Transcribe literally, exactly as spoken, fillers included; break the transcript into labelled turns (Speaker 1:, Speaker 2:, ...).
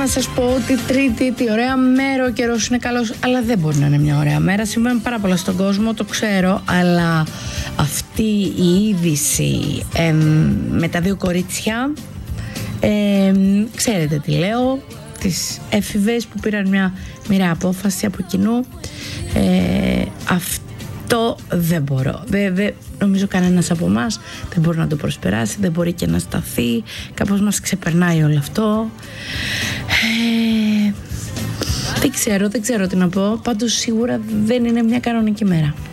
Speaker 1: σας πω ότι Τρίτη, τι ωραία μέρα, ο καιρός είναι καλός, αλλά δεν μπορεί να είναι μια ωραία μέρα. Συμβαίνουν πάρα πολλά στον κόσμο, το ξέρω, αλλά αυτή η είδηση ε, με τα δύο κορίτσια, ε, ξέρετε τι λέω, τις έφηβες που πήραν μια μοιραία απόφαση από κοινού, ε, αυτό δεν μπορώ, δεν, δεν, νομίζω κανένας από εμάς δεν μπορεί να το προσπεράσει, δεν μπορεί και να σταθεί, κάπως μας ξεπερνάει όλο αυτό. ε, δεν ξέρω, δεν ξέρω τι να πω, πάντως σίγουρα δεν είναι μια κανονική μέρα.